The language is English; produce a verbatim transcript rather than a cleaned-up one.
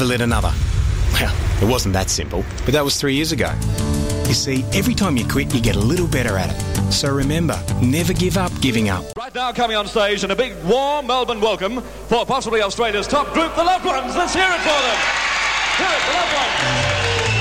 never let another. Well, it wasn't that simple, but that was three years ago. You see, every time you quit, you get a little better at it. So remember, never give up giving up. Right now, coming on stage, and a big, warm Melbourne welcome for possibly Australia's top group, the Loved Ones. Let's hear it for them. Hear it, the Loved Ones.